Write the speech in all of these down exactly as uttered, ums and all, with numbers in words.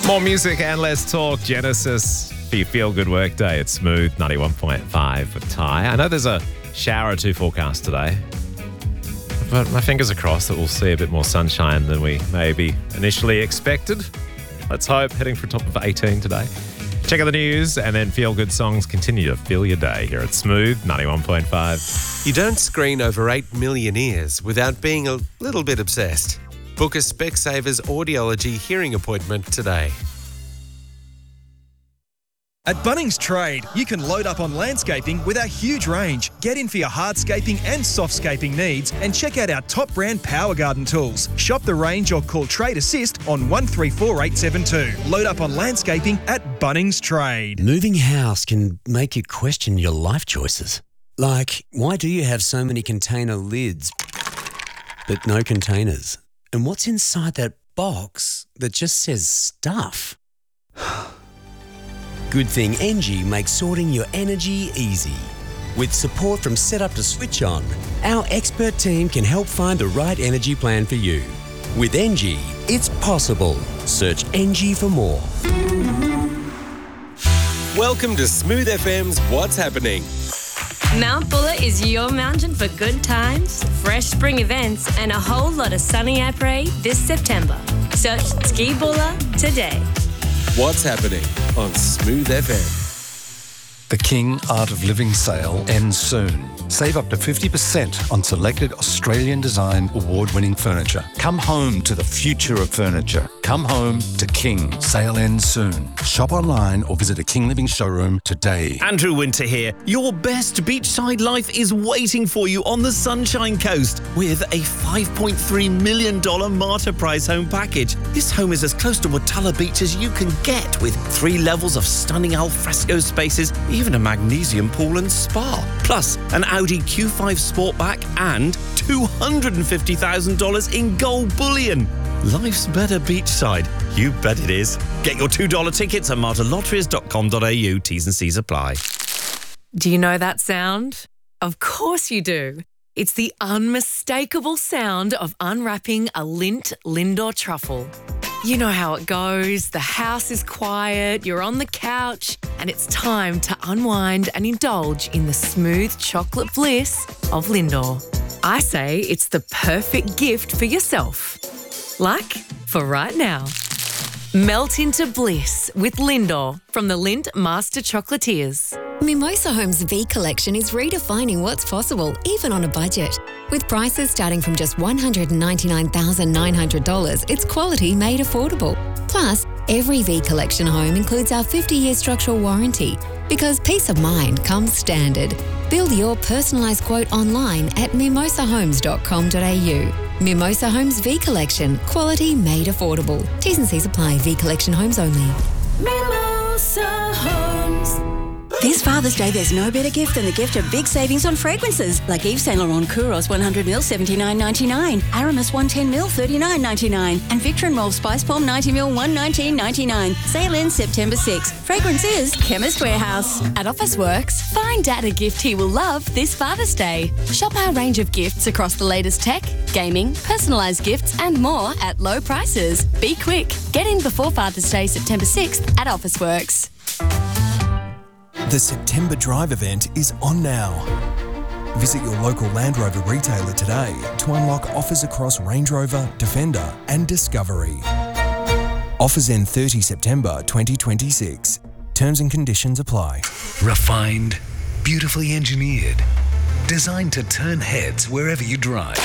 More music and less talk. Genesis for your feel-good work day. It's Smooth ninety-one point five with Ty. I know there's a shower or two forecast today, but my fingers are crossed that we'll see a bit more sunshine than we maybe initially expected. Let's hope. Heading for a top of eighteen today. Check out the news and then feel-good songs continue to fill your day here at Smooth ninety-one point five. You don't screen over eight million ears without being a little bit obsessed. Book a Specsavers audiology hearing appointment today. At Bunnings Trade, you can load up on landscaping with our huge range. Get in for your hardscaping and softscaping needs and check out our top brand Power Garden tools. Shop the range or call Trade Assist on one three four eight seven two. Load up on landscaping at Bunnings Trade. Moving house can make you question your life choices. Like, why do you have so many container lids but no containers? And what's inside that box that just says stuff? Good thing Engie makes sorting your energy easy. With support from Set Up to Switch On, our expert team can help find the right energy plan for you. With Engie, it's possible. Search Engie for more. Welcome to Smooth F M's What's Happening. Mount Buller is your mountain for good times, fresh spring events, and a whole lot of sunny après this September. Search Ski Buller today. What's Happening on Smooth F M. The King Art of Living sale ends soon. Save up to fifty percent on selected Australian design award-winning furniture. Come home to the future of furniture. Come home to King. Sale ends soon. Shop online or visit a King Living showroom today. Andrew Winter here. Your best beachside life is waiting for you on the Sunshine Coast with a five point three million dollars Martyr Prize home package. This home is as close to Watala Beach as you can get, with three levels of stunning alfresco spaces, even a magnesium pool and spa, plus an Audi Q five Sportback and two hundred fifty thousand dollars in gold bullion. Life's better beachside. You bet it is. Get your two dollar tickets at martyr lotteries dot com dot a u. T's and C's apply. Do you know that sound? Of course you do. It's the unmistakable sound of unwrapping a Lindt Lindor truffle. You know how it goes. The house is quiet, you're on the couch, and it's time to unwind and indulge in the smooth chocolate bliss of Lindor. I say it's the perfect gift for yourself. Like for right now. Melt into bliss with Lindor from the Lindt Master Chocolatiers. Mimosa Homes V Collection is redefining what's possible, even on a budget. With prices starting from just one hundred ninety-nine thousand nine hundred dollars, it's quality made affordable. Plus, every V Collection home includes our fifty-year structural warranty, because peace of mind comes standard. Build your personalised quote online at mimosa homes dot com dot a u. Mimosa Homes V Collection, quality made affordable. T's and C's apply. V Collection homes only. Mimosa Homes. This Father's Day, there's no better gift than the gift of big savings on fragrances, like Yves Saint Laurent Kouros one hundred milliliters seventy-nine ninety-nine, Aramis one hundred ten milliliters thirty-nine ninety-nine, and Victor and Rolf Spice Palm ninety milliliters one hundred nineteen ninety-nine. Sale ends September sixth. Fragrance is Chemist Warehouse. At Officeworks, find Dad a gift he will love this Father's Day. Shop our range of gifts across the latest tech, gaming, personalised gifts, and more at low prices. Be quick. Get in before Father's Day, September sixth at Officeworks. The September Drive event is on now. Visit your local Land Rover retailer today to unlock offers across Range Rover, Defender and Discovery. Offers end thirtieth September twenty twenty-six. Terms and conditions apply. Refined, beautifully engineered, designed to turn heads wherever you drive.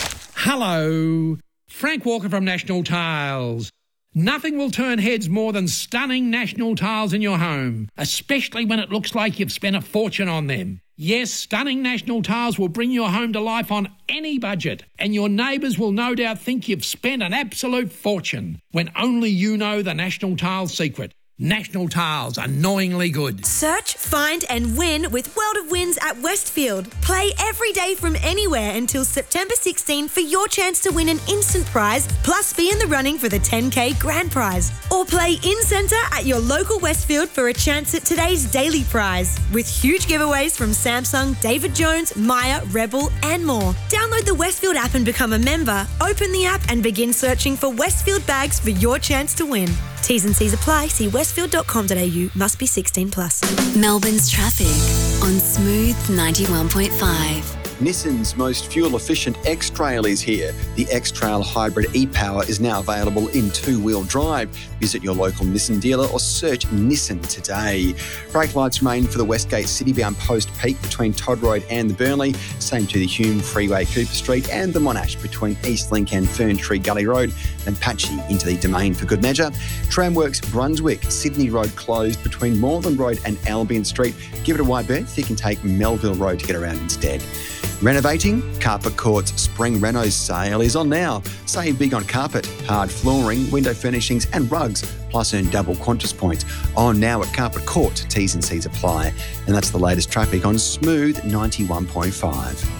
Hello, Frank Walker from National Tiles. Nothing will turn heads more than stunning National Tiles in your home, especially when it looks like you've spent a fortune on them. Yes, stunning National Tiles will bring your home to life on any budget, and your neighbours will no doubt think you've spent an absolute fortune, when only you know the National Tiles secret. National Tiles, annoyingly good. Search, find and win with World of Wins at Westfield. Play every day from anywhere until September sixteenth for your chance to win an instant prize, plus be in the running for the ten K grand prize. Or play in-centre at your local Westfield for a chance at today's daily prize, with huge giveaways from Samsung, David Jones, Maya, Rebel and more. Download the Westfield app and become a member. Open the app and begin searching for Westfield bags for your chance to win. T's and C's apply. See westfield dot com dot a u. Must be sixteen plus. Melbourne's traffic on Smooth ninety-one point five. Nissan's most fuel-efficient X-Trail is here. The X-Trail Hybrid e-Power is now available in two-wheel drive. Visit your local Nissan dealer or search Nissan today. Brake lights remain for the Westgate City-bound Post Peak between Todd Road and the Burnley. Same to the Hume Freeway, Cooper Street, and the Monash between Eastlink and Fern Tree Gully Road, and patchy into the Domain for good measure. Tramworks Brunswick, Sydney Road closed between Moreland Road and Albion Street. Give it a wide berth. You can take Melville Road to get around instead. Renovating? Carpet Court's Spring Renos sale is on now. Save big on carpet, hard flooring, window furnishings and rugs, plus earn double Qantas points. On now at Carpet Court. T's and C's apply. And that's the latest traffic on Smooth ninety-one point five.